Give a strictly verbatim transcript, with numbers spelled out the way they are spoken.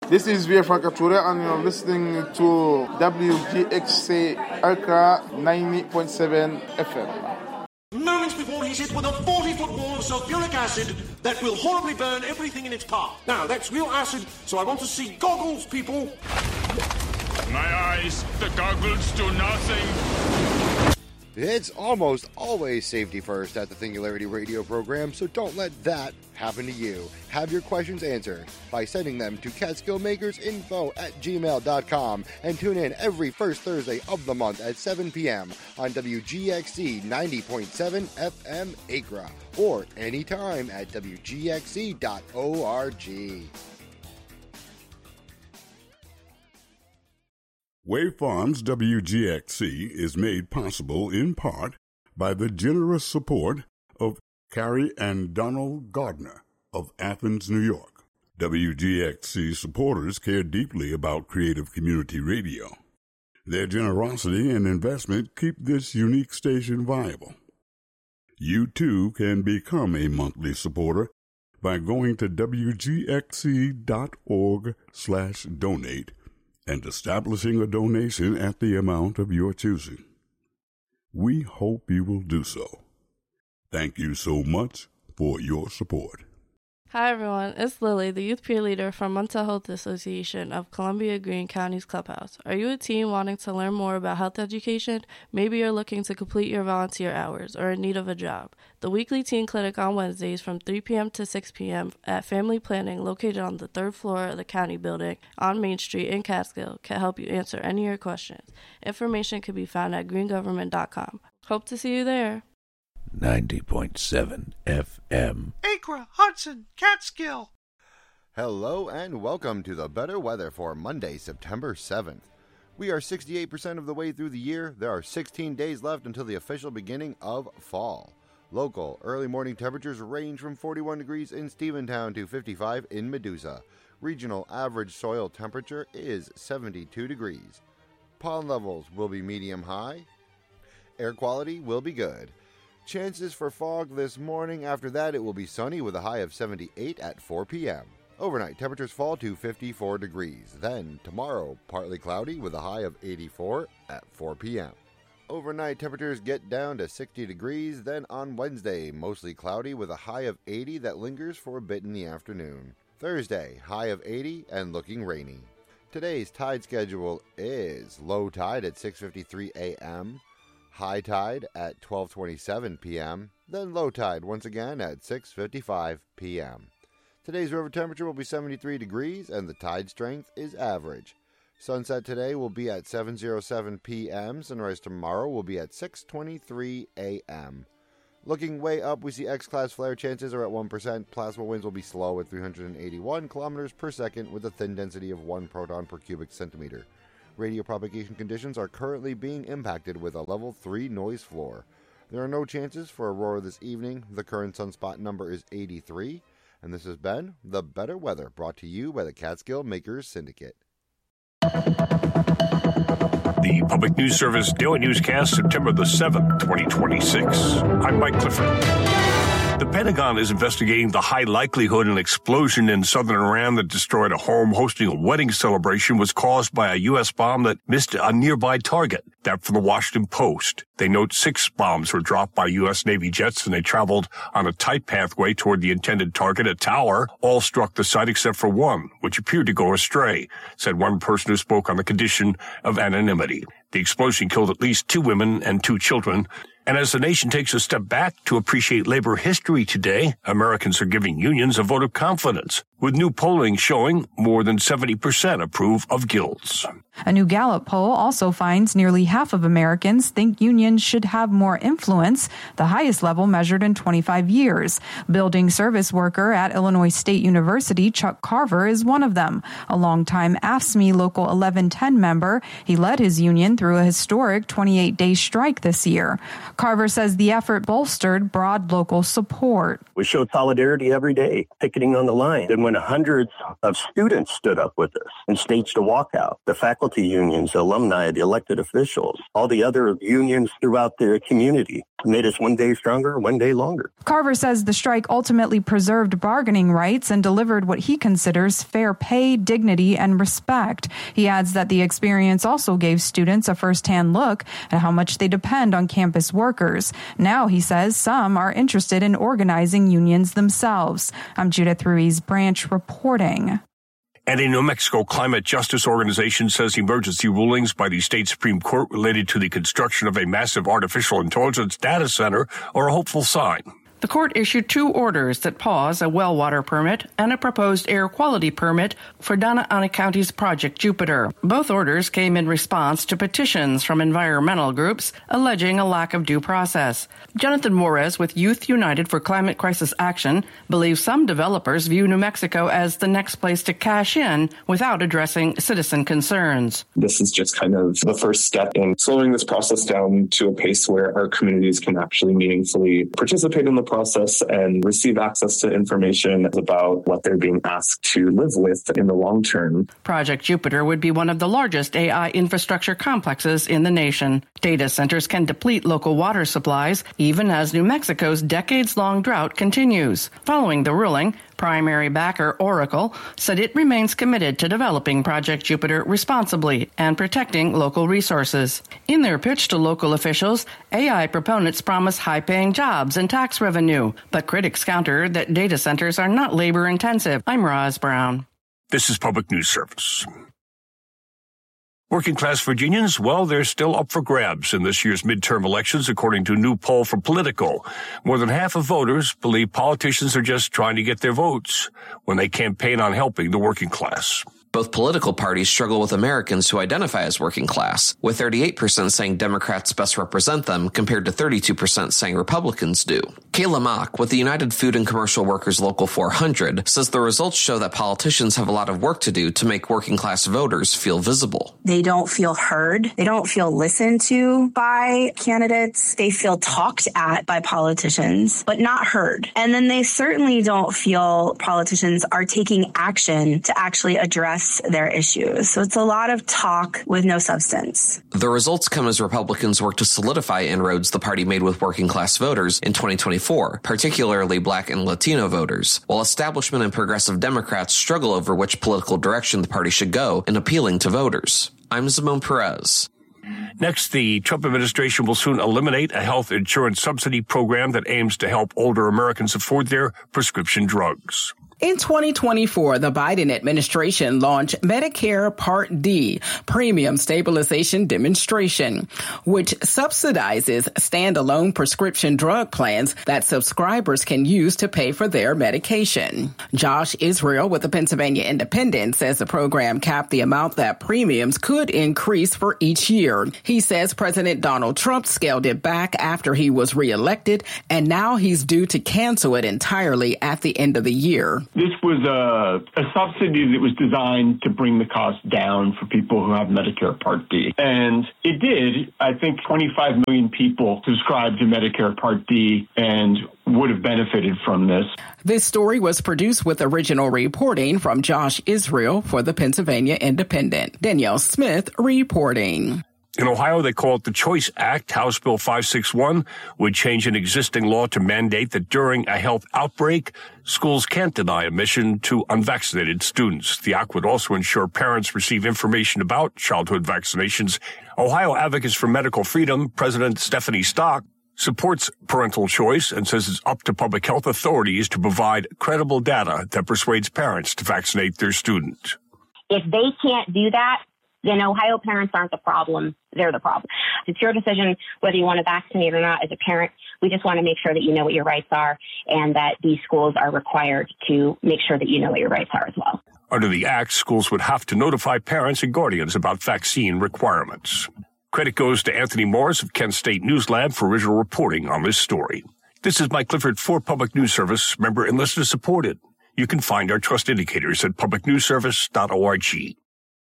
This is Via Francatura, and you're listening to W G X C Accra ninety point seven F M. Moments before he's hit with a forty-foot ball of sulfuric acid that will horribly burn everything in its path. Now, that's real acid, so I want to see goggles, people. My eyes, the goggles do nothing. It's almost always safety first at the Singularity Radio program, so don't let that happen to you. Have your questions answered by sending them to catskillmakersinfo at gmail dot com and tune in every first Thursday of the month at seven p.m. on W G X C ninety point seven F M Accra or anytime at W G X C dot org. Wave Farms W G X C is made possible in part by the generous support of Carrie and Donald Gardner of Athens, New York. W G X C supporters care deeply about creative community radio. Their generosity and investment keep this unique station viable. You too can become a monthly supporter by going to W G X C dot org slash donate and establishing a donation at the amount of your choosing. We hope you will do so. Thank you so much for your support. Hi everyone, it's Lily, the youth peer leader from Mental Health Association of Columbia Green County's Clubhouse. Are you a teen wanting to learn more about health education? Maybe you're looking to complete your volunteer hours or in need of a job. The weekly teen clinic on Wednesdays from three p.m. to six p.m. at Family Planning, located on the third floor of the county building on Main Street in Catskill, can help you answer any of your questions. Information can be found at green government dot com. Hope to see you there. ninety point seven F M. Accra, Hudson, Catskill. Hello and welcome to the better weather for Monday, September seventh. We are sixty-eight percent of the way through the year. There are sixteen days left until the official beginning of fall. Local early morning temperatures range from forty-one degrees in Stephentown to fifty-five in Medusa. Regional average soil temperature is seventy-two degrees. Pollen levels will be medium high. Air quality will be good. Chances for fog this morning. After that, it will be sunny with a high of seventy-eight at four p.m. Overnight, temperatures fall to fifty-four degrees. Then, tomorrow, partly cloudy with a high of eighty-four at four p.m. Overnight, temperatures get down to sixty degrees. Then, on Wednesday, mostly cloudy with a high of eighty that lingers for a bit in the afternoon. Thursday, high of eighty and looking rainy. Today's tide schedule is low tide at six fifty-three a.m., high tide at twelve twenty-seven p.m., then low tide once again at six fifty-five p.m. Today's river temperature will be seventy-three degrees and the tide strength is average. Sunset today will be at seven oh seven p.m. Sunrise tomorrow will be at six twenty-three a.m. Looking way up, we see X-class flare chances are at one percent. Plasma winds will be slow at three hundred eighty-one kilometers per second with a thin density of one proton per cubic centimeter. Radio propagation conditions are currently being impacted with a level three noise floor. There are no chances for aurora this evening. The current sunspot number is eighty-three. And this has been The Better Weather, brought to you by the Catskill Makers Syndicate. The Public News Service Daily Newscast, September the seventh, twenty twenty-six. I'm Mike Clifford. The Pentagon is investigating the high likelihood an explosion in southern Iran that destroyed a home hosting a wedding celebration was caused by a U S bomb that missed a nearby target. That from the Washington Post. They note six bombs were dropped by U S Navy jets and they traveled on a tight pathway toward the intended target, a tower. All struck the site except for one, which appeared to go astray, said one person who spoke on the condition of anonymity. The explosion killed at least two women and two children. And as the nation takes a step back to appreciate labor history today, Americans are giving unions a vote of confidence, with new polling showing more than seventy percent approve of guilds. A new Gallup poll also finds nearly half of Americans think unions should have more influence, the highest level measured in twenty-five years. Building service worker at Illinois State University, Chuck Carver, is one of them. A longtime A F S C M E Local eleven ten member, he led his union through a historic twenty-eight day strike this year. Carver says the effort bolstered broad local support. We showed solidarity every day, picketing on the line. And when hundreds of students stood up with us and staged a walkout, the faculty unions, the alumni, the elected officials, all the other unions throughout the community made us one day stronger, one day longer. Carver says the strike ultimately preserved bargaining rights and delivered what he considers fair pay, dignity, and respect. He adds that the experience also gave students a firsthand look at how much they depend on campus workers. Now, he says, some are interested in organizing unions themselves. I'm Judith Ruiz Branch reporting. And a New Mexico climate justice organization says emergency rulings by the state Supreme Court related to the construction of a massive artificial intelligence data center are a hopeful sign. The court issued two orders that pause a well water permit and a proposed air quality permit for Donna Ana County's Project Jupiter. Both orders came in response to petitions from environmental groups alleging a lack of due process. Jonathan Juarez with Youth United for Climate Crisis Action believes some developers view New Mexico as the next place to cash in without addressing citizen concerns. This is just kind of the first step in slowing this process down to a pace where our communities can actually meaningfully participate in the process and receive access to information about what they're being asked to live with in the long term. Project Jupiter would be one of the largest A I infrastructure complexes in the nation. Data centers can deplete local water supplies, even as New Mexico's decades-long drought continues. Following the ruling, primary backer Oracle said it remains committed to developing Project Jupiter responsibly and protecting local resources. In their pitch to local officials, A I proponents promise high-paying jobs and tax revenue, but critics counter that data centers are not labor-intensive. I'm Roz Brown. This is Public News Service. Working-class Virginians, well, they're still up for grabs in this year's midterm elections, according to a new poll from Politico. More than half of voters believe politicians are just trying to get their votes when they campaign on helping the working class. Both political parties struggle with Americans who identify as working class, with thirty-eight percent saying Democrats best represent them compared to thirty-two percent saying Republicans do. Kayla Mock, with the United Food and Commercial Workers Local four hundred, says the results show that politicians have a lot of work to do to make working class voters feel visible. They don't feel heard. They don't feel listened to by candidates. They feel talked at by politicians, but not heard. And then they certainly don't feel politicians are taking action to actually address their issues. So it's a lot of talk with no substance. The results come as Republicans work to solidify inroads the party made with working class voters in twenty twenty-four, particularly Black and Latino voters, while establishment and progressive Democrats struggle over which political direction the party should go in appealing to voters. I'm Simone Perez. Next, the Trump administration will soon eliminate a health insurance subsidy program that aims to help older Americans afford their prescription drugs. In twenty twenty-four, the Biden administration launched Medicare Part D, Premium Stabilization Demonstration, which subsidizes standalone prescription drug plans that subscribers can use to pay for their medication. Josh Israel with the Pennsylvania Independent says the program capped the amount that premiums could increase for each year. He says President Donald Trump scaled it back after he was reelected, and now he's due to cancel it entirely at the end of the year. This was a, a subsidy that was designed to bring the cost down for people who have Medicare Part D. And it did. I think twenty-five million people subscribed to Medicare Part D and would have benefited from this. This story was produced with original reporting from Josh Israel for the Pennsylvania Independent. Danielle Smith reporting. In Ohio, they call it the Choice Act. House Bill five sixty-one would change an existing law to mandate that during a health outbreak, schools can't deny admission to unvaccinated students. The act would also ensure parents receive information about childhood vaccinations. Ohio Advocates for Medical Freedom President Stephanie Stock supports parental choice and says it's up to public health authorities to provide credible data that persuades parents to vaccinate their student. If they can't do that, then Ohio parents aren't the problem. They're the problem. It's your decision whether you want to vaccinate or not as a parent. We just want to make sure that you know what your rights are and that these schools are required to make sure that you know what your rights are as well. Under the Act, schools would have to notify parents and guardians about vaccine requirements. Credit goes to Anthony Morris of Kent State News Lab for original reporting on this story. This is Mike Clifford for Public News Service, member and listener supported. You can find our trust indicators at public news service dot org.